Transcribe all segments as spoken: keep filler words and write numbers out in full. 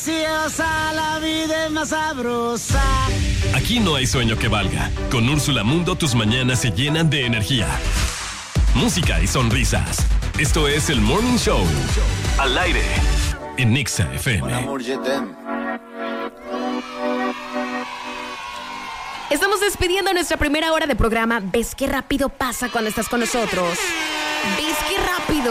deliciosa, la vida es más sabrosa. Aquí no hay sueño que valga. Con Úrsula Mundo tus mañanas se llenan de energía, música y sonrisas. Esto es el Morning Show. Al aire. En Nexa F M. Estamos despidiendo nuestra primera hora de programa. ¿Ves qué rápido pasa cuando estás con nosotros? ¿Ves qué rápido?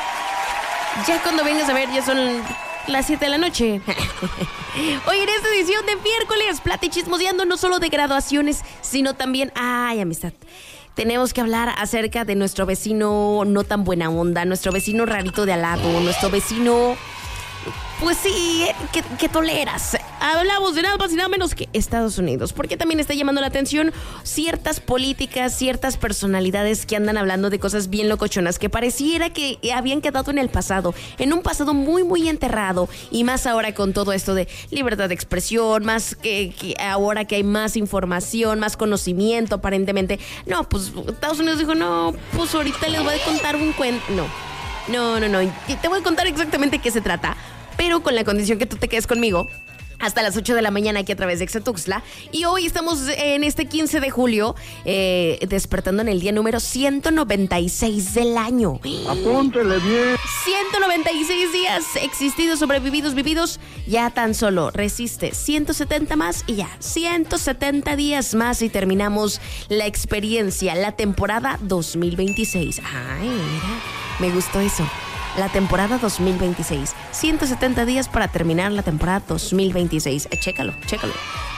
Ya cuando vengas a ver, ya son las siete de la noche. Hoy en esta edición de miércoles, plata y chismoseando no solo de graduaciones, sino también... ¡Ay, amistad! Tenemos que hablar acerca de nuestro vecino no tan buena onda, nuestro vecino rarito de al lado, nuestro vecino... Pues sí, que, que toleras. Hablamos de nada más y nada menos que Estados Unidos, porque también está llamando la atención ciertas políticas, ciertas personalidades que andan hablando de cosas bien locochonas, que pareciera que habían quedado en el pasado, en un pasado muy, muy enterrado, y más ahora con todo esto de libertad de expresión, más que, que ahora que hay más información, más conocimiento aparentemente. No, pues Estados Unidos dijo, no, pues ahorita les voy a contar un cuento. No, no, no, no, te voy a contar exactamente qué se trata, pero con la condición que tú te quedes conmigo hasta las ocho de la mañana aquí a través de Exa Tuxtla. Y hoy estamos en este quince de julio, eh, despertando en el día número ciento noventa y seis del año. Apúntele bien. ciento noventa y seis días existidos, sobrevividos, vividos. Ya tan solo resiste ciento setenta más y ya ciento setenta días más y terminamos la experiencia, la temporada dos mil veintiséis. Ay, mira, me gustó eso. La temporada dos mil veintiséis. ciento setenta días para terminar la temporada dos mil veintiséis. Eh, chécalo, chécalo.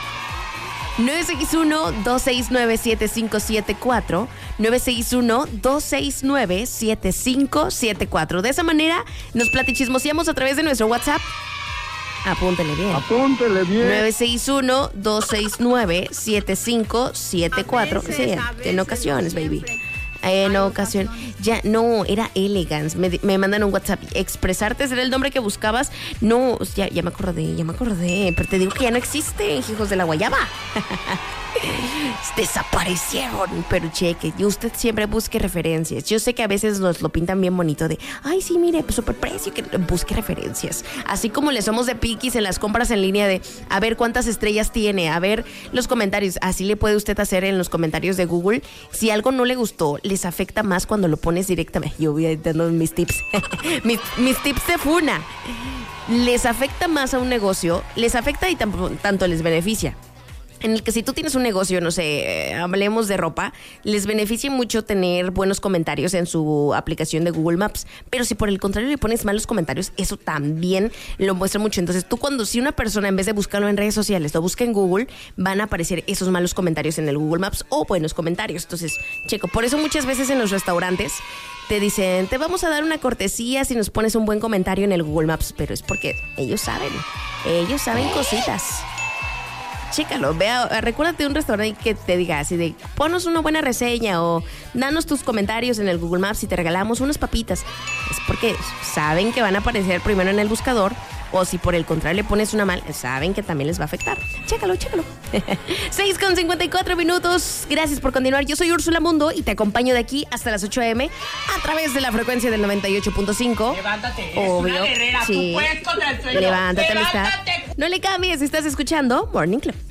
nueve seis uno, dos seis nueve, siete cinco siete cuatro. nueve seis uno, dos seis nueve, siete cinco siete cuatro. De esa manera nos platichismoseamos a través de nuestro WhatsApp. Apúntele bien. Apúntele bien. nueve seis uno, dos seis nueve, siete cinco siete cuatro. Sí, en ocasiones, baby. En ocasión, ya, no, era Elegance. Me, me mandan un WhatsApp. Expresarte será el nombre que buscabas. No, ya, ya me acordé, ya me acordé. Pero te digo que ya no existen, hijos de la guayaba. Desaparecieron. Pero cheque, y usted siempre busque referencias. Yo sé que a veces nos lo pintan bien bonito de, ay, sí, mire, pues super precio, que busque referencias. Así como le somos de piquis en las compras en línea de, a ver cuántas estrellas tiene, a ver los comentarios. Así le puede usted hacer en los comentarios de Google. Si algo no le gustó, les afecta más cuando lo pones directamente. Yo voy dando mis tips. mis, mis tips de funa. Les afecta más a un negocio, les afecta y tam- tanto les beneficia. En el que si tú tienes un negocio, no sé, eh, hablemos de ropa, les beneficia mucho tener buenos comentarios en su aplicación de Google Maps. Pero si por el contrario le pones malos comentarios, eso también lo muestra mucho. Entonces tú cuando, si una persona en vez de buscarlo en redes sociales, lo busca en Google, van a aparecer esos malos comentarios en el Google Maps o buenos comentarios. Entonces, checo, por eso muchas veces en los restaurantes te dicen, te vamos a dar una cortesía si nos pones un buen comentario en el Google Maps. Pero es porque ellos saben, ellos saben cositas. Chécalo, vea, recuérdate de un restaurante que te diga así de, ponos una buena reseña o danos tus comentarios en el Google Maps y te regalamos unas papitas. Es porque saben que van a aparecer primero en el buscador, o si por el contrario le pones una mal, saben que también les va a afectar. Chécalo, chécalo. seis con cincuenta y cuatro minutos. Gracias por continuar. Yo soy Úrsula Mundo y te acompaño de aquí hasta las ocho eme a través de la frecuencia del noventa y ocho punto cinco. Levántate, obvio. es una guerrera, Sí. tú puedes contra el sueño. Levántate, Levántate. amistad. No le cambies, estás escuchando Morning Club.